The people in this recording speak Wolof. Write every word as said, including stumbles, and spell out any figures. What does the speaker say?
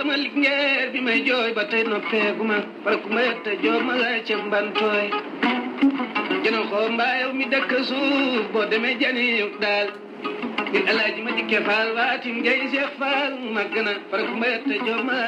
sama lingeer bi may jooy ba tey noppeeguma fara ku ma yetta joo ma nga ceeb mbantooy jëno xoo mbaayow mi dëkk suuf boo demee janiw daal ngir alaaji ma dikke faal waatim ngay seex faal mag na fara ku ma yetta joo ma